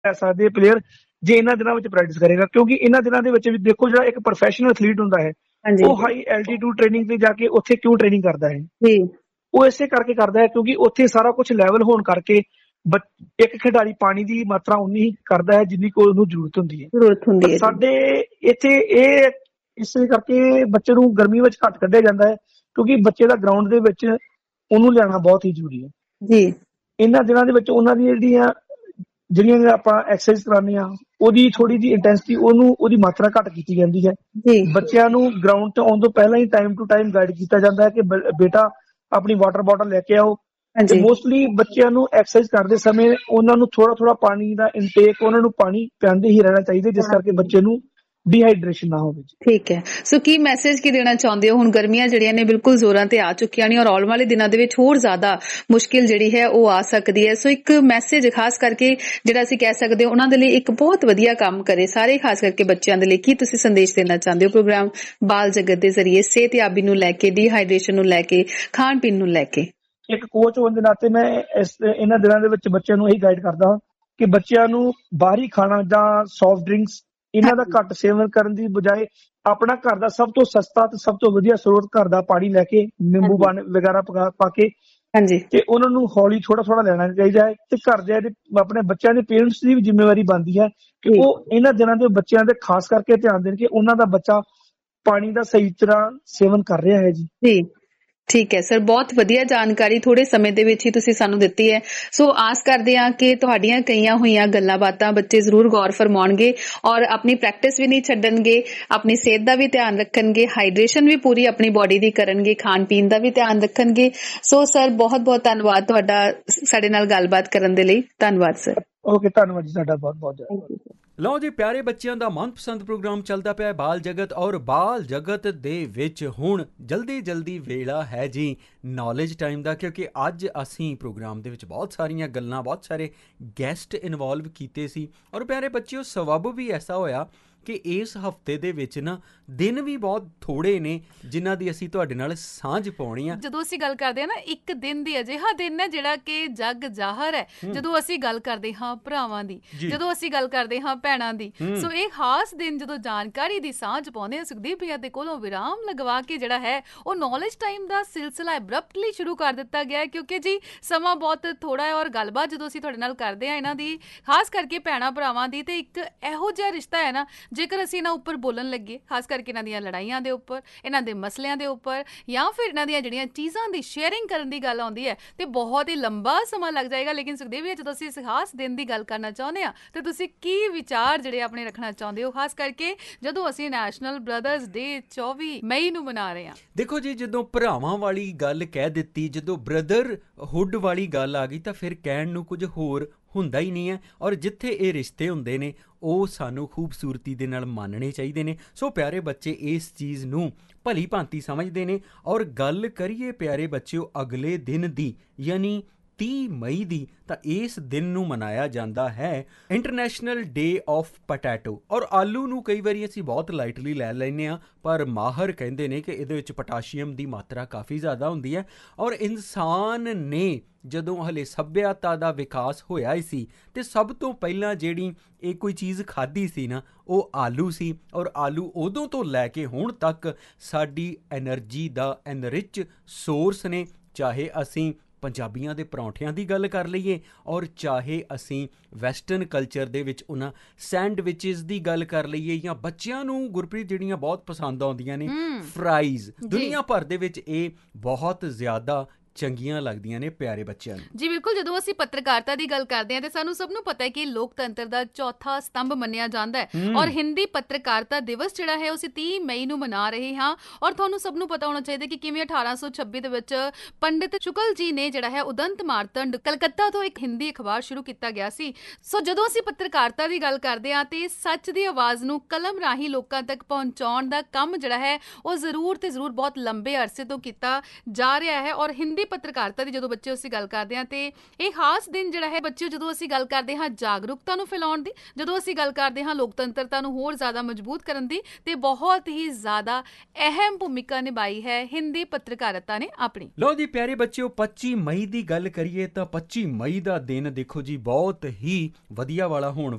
ਲੈ ਸਕਦੇ ਪਲੇਅਰ ਜੇ ਇਹਨਾਂ ਦਿਨਾਂ ਵਿੱਚ ਪ੍ਰੈਕਟਿਸ ਕਰੇਗਾ, ਕਿਉਂਕਿ ਇਹਨਾਂ ਦਿਨਾਂ ਦੇ ਵਿੱਚ ਵੀ ਦੇਖੋ ਜਿਹੜਾ ਇੱਕ ਪ੍ਰੋਫੈਸ਼ਨਲ ਐਥਲੀਟ ਹੁੰਦਾ ਹੈ ਹਾਂਜੀ ਉਹ ਹਾਈ ਐਲਟੀਟਿਊਡ ਟ੍ਰੇਨਿੰਗ ਤੇ ਜਾ ਕੇ ਉੱਥੇ ਕਿਉਂ ਟ੍ਰੇਨਿੰਗ ਕਰਦਾ ਹੈ? ਜੀ ਉਹ ਇਸੇ ਕਰਕੇ ਕਰਦਾ ਹੈ ਕਿਉਂਕਿ ਉੱਥੇ ਸਾਰਾ ਕੁਝ ਲੈਵਲ ਹੋਣ ਕਰਕੇ ਇੱਕ ਖਿਡਾਰੀ ਪਾਣੀ ਦੀ ਮਾਤਰਾ ਉਨੀ ਹੀ ਕਰਦਾ ਹੈ ਜਿੰਨੀ ਕੋਈ ਉਹਨੂੰ ਜ਼ਰੂਰਤ ਹੁੰਦੀ ਹੈ। ਜ਼ਰੂਰਤ ਹੁੰਦੀ ਪਰ ਹੈ ਜੀ। ਸਾਡੇ ਇੱਥੇ ਇਹ ਇਸੇ ਕਰਕੇ ਬੱਚੇ ਨੂੰ ਗਰਮੀ ਵਿੱਚ ਘੱਟ ਕੱਢਿਆ ਜਾਂਦਾ ਹੈ ਕਿਉਂਕਿ ਬੱਚੇ ਦਾ ਗਰਾਊਂਡ ਦੇ ਵਿੱਚ ਉਹਨੂੰ ਲਿਆਉਣਾ ਬਹੁਤ ਹੀ ਜ਼ਰੂਰੀ ਹੈ। ਜੀ ਇਹਨਾਂ ਦਿਨਾਂ ਦੇ ਵਿੱਚ ਉਹਨਾਂ ਦੀ ਜਿਹੜੀਆਂ ਆਪਾਂ ਐਕਸਰਸਾਈਜ਼ ਕਰਾਉਂਦੇ ਆ ਉਹਦੀ ਥੋੜੀ ਜਿਹੀ ਇੰਟੈਂਸਿਟੀ ਉਹਦੀ ਮਾਤਰਾ ਘੱਟ ਕੀਤੀ ਜਾਂਦੀ ਹੈ। ਜੀ ਬੱਚਿਆਂ ਨੂੰ ਗਰਾਊਂਡ ਤੇ ਆਉਣ ਤੋਂ ਪਹਿਲਾਂ ਹੀ ਟਾਈਮ ਟੂ ਟਾਈਮ ਗਾਈਡ ਕੀਤਾ ਜਾਂਦਾ ਹੈ ਕਿ ਬੇਟਾ ਆਪਣੀ ਵਾਟਰ ਬੋਟਲ ਲੈ ਕੇ ਆਓ। ਤੇ ਹਾਂਜੀ ਮੋਸਟਲੀ ਬੱਚਿਆਂ ਨੂੰ ਐਕਸਰਸਾਈਜ਼ ਕਰਦੇ ਸਮੇਂ ਉਹਨਾਂ ਨੂੰ ਥੋੜਾ ਪਾਣੀ ਦਾ ਇਨਟੇਕ, ਉਹਨਾਂ ਨੂੰ ਪਾਣੀ ਪਿਆਉਂਦੇ ਹੀ ਰਹਿਣਾ ਚਾਹੀਦਾ ਜਿਸ ਕਰਕੇ ਬੱਚੇ ਨੂੰ ਡੀਹਾਈਡਰੇਸ਼ਨ ਨਾ ਹੋਵੇ। ਠੀਕ ਹੈ। ਸੋ ਕੀ ਮੈਸੇਜ ਕੀ ਦੇਣਾ ਚਾਹੁੰਦੇ ਹੋ? ਹੁਣ ਗਰਮੀਆਂ ਜਿਹੜੀਆਂ ਨੇ ਬਿਲਕੁਲ ਜ਼ੋਰਾਂ ਤੇ ਆ ਚੁੱਕੀਆਂ ਨੇ ਔਰ ਆਉਣ ਵਾਲੇ ਦਿਨਾਂ ਦੇ ਵਿੱਚ ਹੋਰ ਜ਼ਿਆਦਾ ਮੁਸ਼ਕਿਲ ਜਿਹੜੀ ਹੈ ਉਹ ਆ ਸਕਦੀ ਹੈ। ਸੋ ਇੱਕ ਮੈਸੇਜ ਖਾਸ ਕਰਕੇ ਜਿਹੜਾ ਅਸੀਂ ਕਹਿ ਸਕਦੇ ਹਾਂ ਉਹਨਾਂ ਦੇ ਲਈ ਇੱਕ ਬਹੁਤ ਵਧੀਆ ਕੰਮ ਕਰੇ ਸਾਰੇ, ਖਾਸ ਕਰਕੇ ਬੱਚਿਆਂ ਦੇ ਲਈ, ਕੀ ਤੁਸੀਂ ਸੰਦੇਸ਼ ਦੇਣਾ ਚਾਹੁੰਦੇ ਹੋ ਪ੍ਰੋਗਰਾਮ ਬਾਲ ਜਗਤ ਦੇ ਜ਼ਰੀਏ ਸਿਹਤਯਾਬੀ ਨੂੰ ਲੈ ਕੇ, ਡੀਹਾਈਡਰੇਸ਼ਨ ਨੂੰ ਲੈ ਕੇ, ਖਾਣ ਪੀਣ ਨੂੰ ਲੈ ਕੇ? ਇੱਕ ਕੋਚ ਹੋਣ ਦੇ ਨਾਤੇ ਮੈਂ ਇਹਨਾਂ ਦਿਨਾਂ ਦੇ ਵਿੱਚ ਬੱਚਿਆਂ ਨੂੰ ਇਹੀ ਗਾਈਡ ਕਰਦਾ ਹਾਂ ਕਿ ਬੱਚਿਆਂ ਨੂੰ ਬਾਹਰੀ ਖਾਣਾ ਜਾਂ ਸੌਫਟ ਡਰਿੰਕਸ ਇਹਨਾਂ ਦਾ ਘੱਟ ਸੇਵਨ ਕਰਨ ਦੀ ਬਜਾਏ ਆਪਣਾ ਘਰ ਦਾ ਸਭ ਤੋਂ ਸਸਤਾ ਤੇ ਸਭ ਤੋਂ ਵਧੀਆ ਸਰੋਤ ਘਰ ਦਾ ਪਾਣੀ ਲੈ ਕੇ ਨਿੰਬੂ ਪਾਣੀ ਵਗੈਰਾ ਪਾ ਕੇ ਹਾਂਜੀ ਤੇ ਉਹਨਾਂ ਨੂੰ ਹੌਲੀ ਥੋੜਾ ਲੈਣਾ ਚਾਹੀਦਾ ਹੈ। ਤੇ ਘਰਦਿਆਂ ਦੇ ਆਪਣੇ ਬੱਚਿਆਂ ਦੇ ਪੇਰੈਂਟਸ ਦੀ ਵੀ ਜ਼ਿੰਮੇਵਾਰੀ ਬਣਦੀ ਹੈ ਕਿ ਉਹ ਇਹਨਾਂ ਦਿਨਾਂ ਦੇ ਬੱਚਿਆਂ ਦੇ ਖਾਸ ਕਰਕੇ ਧਿਆਨ ਦੇਣ ਕਿ ਉਹਨਾਂ ਦਾ ਬੱਚਾ ਪਾਣੀ ਦਾ ਸਹੀ ਤਰ੍ਹਾਂ ਸੇਵਨ ਕਰ ਰਿਹਾ ਹੈ। ਜੀ ਠੀਕ ਹੈ ਸਰ, ਬਹੁਤ ਵਧੀਆ ਜਾਣਕਾਰੀ ਥੋੜੇ ਸਮੇਂ ਦੇ ਵਿੱਚ ਹੀ ਤੁਸੀਂ ਸਾਨੂੰ ਦਿੱਤੀ ਹੈ। ਸੋ ਆਸ ਕਰਦੇ ਹਾਂ ਕਿ ਤੁਹਾਡੀਆਂ ਕਈਆਂ ਹੋਈਆਂ ਗੱਲਾਂ ਬਾਤਾਂ ਬੱਚੇ ਜ਼ਰੂਰ ਗੌਰ ਫਰਮਾਉਣਗੇ ਔਰ ਆਪਣੀ ਪ੍ਰੈਕਟਿਸ ਵੀ ਨਹੀਂ ਛੱਡਣਗੇ, ਆਪਣੀ ਸਿਹਤ ਦਾ ਵੀ ਧਿਆਨ ਰੱਖਣਗੇ, ਹਾਈਡਰੇਸ਼ਨ ਵੀ ਪੂਰੀ ਆਪਣੀ ਬੋਡੀ ਦੀ ਕਰਨਗੇ, ਖਾਣ ਪੀਣ ਦਾ ਵੀ ਧਿਆਨ ਰੱਖਣਗੇ। ਸੋ ਸਰ ਬਹੁਤ ਬਹੁਤ ਧੰਨਵਾਦ ਤੁਹਾਡਾ ਸਾਡੇ ਨਾਲ ਗੱਲਬਾਤ ਕਰਨ ਦੇ ਲਈ। ਧੰਨਵਾਦ ਸਰ। ਓਕੇ, ਧੰਨਵਾਦ ਜੀ, ਤੁਹਾਡਾ ਬਹੁਤ ਬਹੁਤ ਜ਼ਿਆਦਾ। ਲਓ ਜੀ, ਪਿਆਰੇ ਬੱਚਿਆਂ ਦਾ ਮਨਪਸੰਦ ਪ੍ਰੋਗਰਾਮ ਚੱਲਦਾ ਪਿਆ ਬਾਲ ਜਗਤ, ਔਰ ਬਾਲ ਜਗਤ ਦੇ ਵਿੱਚ ਹੁਣ ਜਲਦੀ ਵੇਲਾ ਹੈ ਜੀ ਨੌਲੇਜ ਟਾਈਮ ਦਾ, ਕਿਉਂਕਿ ਅੱਜ ਅਸੀਂ ਪ੍ਰੋਗਰਾਮ ਦੇ ਵਿੱਚ ਬਹੁਤ ਸਾਰੀਆਂ ਗੱਲਾਂ, ਬਹੁਤ ਸਾਰੇ ਗੈਸਟ ਇਨਵੋਲਵ ਕੀਤੇ ਸੀ। ਔਰ ਪਿਆਰੇ ਬੱਚਿਓ, ਸਬਬ ਵੀ ਐਸਾ ਹੋਇਆ ਕਿ ਇਸ ਹਫਤੇ ਦੇ ਵਿੱਚ ਨਾ ਦਿਨ ਵੀ ਬਹੁਤ ਥੋੜੇ ਨੇ ਜਿਨ੍ਹਾਂ ਦੀ ਅਸੀਂ ਤੁਹਾਡੇ ਨਾਲ ਸਾਂਝ ਪਾਉਣੀ ਆ। ਜਦੋਂ ਅਸੀਂ ਗੱਲ ਕਰਦੇ ਹਾਂ ਨਾ, ਇੱਕ ਦਿਨ ਦੀ ਅਜਿਹਾ ਦਿਨ ਹੈ ਜਿਹੜਾ ਕਿ ਜੱਗ ਜ਼ਾਹਰ ਹੈ ਜਦੋਂ ਅਸੀਂ ਗੱਲ ਕਰਦੇ ਹਾਂ ਭਰਾਵਾਂ ਦੀ, ਜਦੋਂ ਅਸੀਂ ਗੱਲ ਕਰਦੇ ਹਾਂ ਭੈਣਾਂ ਦੀ। ਸੋ ਇਹ ਖਾਸ ਦਿਨ ਜਦੋਂ ਜਾਣਕਾਰੀ ਦੀ ਸਾਂਝ ਪਾਉਂਦੇ ਹਾਂ, ਸੁਖਦੀਪ ਭਈਆ ਦੇ ਕੋਲੋਂ ਵਿਰਾਮ ਲਗਵਾ ਕੇ ਜਿਹੜਾ ਹੈ ਉਹ ਨੌਲੇਜ ਟਾਈਮ ਦਾ ਸਿਲਸਿਲਾ ਐਬਰਪਟਲੀ ਸ਼ੁਰੂ ਕਰ ਦਿੱਤਾ ਗਿਆ ਹੈ, ਕਿਉਂਕਿ ਜੀ ਸਮਾਂ ਬਹੁਤ ਥੋੜਾ ਹੈ। ਔਰ ਗੱਲਬਾਤ ਜਦੋਂ ਅਸੀਂ ਤੁਹਾਡੇ ਨਾਲ ਕਰਦੇ ਹਾਂ ਇਹਨਾਂ ਦੀ, ਖਾਸ ਕਰਕੇ ਭੈਣਾਂ ਭਰਾਵਾਂ ਦੀ, ਤੇ ਇੱਕ ਇਹੋ ਜਿਹਾ ਰਿਸ਼ਤਾ ਹੈ ਨਾ, ਜੇਕਰ ਅਸੀਂ ਇਹਨਾਂ ਉੱਪਰ ਬੋਲਣ ਲੱਗੇ, ਖਾਸ ਕਰਕੇ ਇਹਨਾਂ ਦੀਆਂ ਲੜਾਈਆਂ ਦੇ ਉੱਪਰ, ਇਹਨਾਂ ਦੇ ਮਸਲਿਆਂ ਦੇ ਉੱਪਰ, ਜਾਂ ਫਿਰ ਇਹਨਾਂ ਦੀਆਂ ਜਿਹੜੀਆਂ ਚੀਜ਼ਾਂ ਦੀ ਸ਼ੇਅਰਿੰਗ ਕਰਨ ਦੀ ਗੱਲ ਆਉਂਦੀ ਹੈ, ਤੇ ਬਹੁਤ ਹੀ ਲੰਬਾ ਸਮਾਂ ਲੱਗ ਜਾਏਗਾ। ਲੇਕਿਨ ਸੁਖਦੇਵ ਜੀ, ਜਦੋਂ ਅਸੀਂ ਇਸ ਖਾਸ ਦਿਨ ਦੀ ਗੱਲ ਕਰਨਾ ਚਾਹੁੰਦੇ ਹਾਂ ਤੇ ਤੁਸੀਂ ਕੀ ਵਿਚਾਰ ਜਿਹੜੇ ਆਪਣੇ ਰੱਖਣਾ ਚਾਹੁੰਦੇ ਹੋ, ਖਾਸ ਕਰਕੇ ਜਦੋਂ ਅਸੀਂ ਨੈਸ਼ਨਲ ਬ੍ਰਦਰਸ ਡੇ 24 ਮਈ ਨੂੰ ਮਨਾ ਰਹੇ ਹਾਂ? ਦੇਖੋ ਜੀ, ਜਦੋਂ ਭਰਾਵਾਂ ਵਾਲੀ ਗੱਲ ਕਹਿ ਦਿੱਤੀ, ਜਦੋਂ ਬ੍ਰਦਰਹੁੱਡ ਵਾਲੀ ਗੱਲ ਆ ਗਈ, ਤਾਂ ਫਿਰ ਕਹਿਣ ਨੂੰ ਕੁਝ ਹੋਰ ਹੁੰਦਾ ਹੀ ਨਹੀਂ ਹੈ। ਔਰ ਜਿੱਥੇ ਇਹ ਰਿਸ਼ਤੇ ਹੁੰਦੇ ਨੇ ਉਹ ਸਾਨੂੰ ਖੂਬਸੂਰਤੀ ਦੇ ਨਾਲ ਮੰਨਣੇ ਚਾਹੀਦੇ ਨੇ। ਸੋ ਪਿਆਰੇ ਬੱਚੇ ਇਸ ਚੀਜ਼ ਨੂੰ ਭਲੀ ਭਾਂਤੀ ਸਮਝਦੇ ਨੇ। ਔਰ ਗੱਲ ਕਰੀਏ ਪਿਆਰੇ ਬੱਚਿਓ ਅਗਲੇ ਦਿਨ ਦੀ, ਯਾਨੀ 30 ਮਈ ਦੀ, ਤਾਂ ਇਸ ਦਿਨ ਨੂੰ ਮਨਾਇਆ ਜਾਂਦਾ ਹੈ ਇੰਟਰਨੈਸ਼ਨਲ ਡੇ ਆਫ ਪੋਟੈਟੋ। ਔਰ ਆਲੂ ਨੂੰ ਕਈ ਵਾਰੀ ਅਸੀਂ ਬਹੁਤ ਲਾਈਟਲੀ ਲੈ ਲੈਂਦੇ ਹਾਂ, ਪਰ ਮਾਹਰ ਕਹਿੰਦੇ ਨੇ ਕਿ ਇਹਦੇ ਵਿੱਚ ਪੋਟਾਸ਼ੀਅਮ ਦੀ ਮਾਤਰਾ ਕਾਫੀ ਜ਼ਿਆਦਾ ਹੁੰਦੀ ਹੈ। ਔਰ ਇਨਸਾਨ ਨੇ ਜਦੋਂ ਹਲੇ ਸੱਭਿਅਤਾ ਦਾ ਵਿਕਾਸ ਹੋਇਆ ਹੀ ਸੀ, ਤੇ ਸਭ ਤੋਂ ਪਹਿਲਾਂ ਜਿਹੜੀ ਇਹ ਕੋਈ ਚੀਜ਼ ਖਾਧੀ ਸੀ ਨਾ, ਉਹ ਆਲੂ ਸੀ। ਔਰ ਆਲੂ ਉਦੋਂ ਤੋਂ ਲੈ ਕੇ ਹੁਣ ਤੱਕ ਸਾਡੀ ਐਨਰਜੀ ਦਾ ਐਨਰਿਚ ਸੋਰਸ ਨੇ। ਚਾਹੇ ਅਸੀਂ ਪੰਜਾਬੀਆਂ ਦੇ ਪਰੌਂਠਿਆਂ ਦੀ ਗੱਲ ਕਰ ਲਈਏ, ਔਰ ਚਾਹੇ ਅਸੀਂ ਵੈਸਟਰਨ ਕਲਚਰ ਦੇ ਵਿੱਚ ਉਹਨਾਂ ਸੈਂਡਵਿਚਿਸ ਦੀ ਗੱਲ ਕਰ ਲਈਏ, ਜਾਂ ਬੱਚਿਆਂ ਨੂੰ ਗੁਰਪ੍ਰੀਤ ਜਿਹੜੀਆਂ ਬਹੁਤ ਪਸੰਦ ਆਉਂਦੀਆਂ ਨੇ ਫਰਾਈਜ਼, ਦੁਨੀਆ ਭਰ ਦੇ ਵਿੱਚ ਇਹ ਬਹੁਤ ਜ਼ਿਆਦਾ ਚੰਗੀਆਂ ਲੱਗਦੀਆਂ ਨੇ ਪਿਆਰੇ ਬੱਚਿਆਂ ਨੂੰ। ਜੀ ਬਿਲਕੁਲ, ਜਦੋਂ ਅਸੀਂ ਪੱਤਰਕਾਰਤਾ ਦੀ ਗੱਲ ਕਰਦੇ ਹਾਂ ਤੇ ਸਾਨੂੰ ਸਭ ਨੂੰ ਪਤਾ ਹੈ ਕਿ ਲੋਕਤੰਤਰ ਦਾ ਚੌਥਾ ਸਤੰਭ ਮੰਨਿਆ ਜਾਂਦਾ ਹੈ। ਔਰ ਹਿੰਦੀ ਪੱਤਰਕਾਰਤਾ ਦਿਵਸ ਜਿਹੜਾ ਹੈ ਅਸੀਂ 30 ਮਈ ਨੂੰ ਮਨਾ ਰਹੇ ਹਾਂ। ਔਰ ਤੁਹਾਨੂੰ ਸਭ ਨੂੰ ਪਤਾ ਹੋਣਾ ਚਾਹੀਦਾ ਕਿ ਕਿਵੇਂ 1826 ਦੇ ਵਿੱਚ ਪੰਡਿਤ ਸ਼ੁਕਲ ਜੀ ਨੇ ਜਿਹੜਾ ਹੈ ਉਦੰਤ ਮਾਰਤੰਡ ਕਲਕੱਤਾ ਤੋਂ ਇੱਕ ਹਿੰਦੀ ਅਖਬਾਰ ਸ਼ੁਰੂ ਕੀਤਾ ਗਿਆ ਸੀ। ਸੋ ਜਦੋਂ ਅਸੀਂ ਪੱਤਰਕਾਰਤਾ ਦੀ ਗੱਲ ਕਰਦੇ ਹਾਂ ਤੇ ਸੱਚ ਦੀ ਆਵਾਜ਼ ਨੂੰ ਕਲਮ ਰਾਹੀਂ ਲੋਕਾਂ ਤੱਕ ਪਹੁੰਚਾਉਣ ਦਾ ਕੰਮ ਜਿਹੜਾ ਹੈ ਉਹ ਜ਼ਰੂਰ ਤੇ ਜ਼ਰੂਰ ਬਹੁਤ ਲੰਬੇ ਅਰਸੇ ਤੋਂ ਕੀਤਾ ਜਾ ਰਿਹਾ ਹੈ। ਔਰ ਹਿੰਦੀ ਪੱਤਰਕਾਰਤਾ ਦੀ ਜਦੋਂ ਬੱਚੇ ਅਸੀਂ ਗੱਲ ਕਰਦੇ ਹਾਂ ਤੇ ਇਹ ਖਾਸ ਦਿਨ ਜਿਹੜਾ ਹੈ ਬੱਚੇ, ਜਦੋਂ ਅਸੀਂ ਗੱਲ ਕਰਦੇ ਹਾਂ ਜਾਗਰੂਕਤਾ ਨੂੰ ਫੈਲਾਉਣ ਦੀ, ਜਦੋਂ ਅਸੀਂ ਗੱਲ ਕਰਦੇ ਹਾਂ ਲੋਕਤੰਤਰਤਾ ਨੂੰ ਹੋਰ ਜ਼ਿਆਦਾ ਮਜ਼ਬੂਤ ਕਰਨ ਦੀ, ਤੇ ਬਹੁਤ ਹੀ ਜ਼ਿਆਦਾ ਅਹਿਮ ਭੂਮਿਕਾ ਨਿਭਾਈ ਹੈ ਹਿੰਦੀ ਪੱਤਰਕਾਰਤਾ ਨੇ ਆਪਣੀ। ਲਓ ਜੀ ਪਿਆਰੇ ਬੱਚਿਓ, 25 ਮਈ ਦੀ ਗੱਲ ਕਰੀਏ ਤਾਂ 25 ਮਈ ਦਾ ਦਿਨ ਦੇਖੋ ਜੀ ਬਹੁਤ ਹੀ ਵਧੀਆ ਵਾਲਾ ਹੋਣ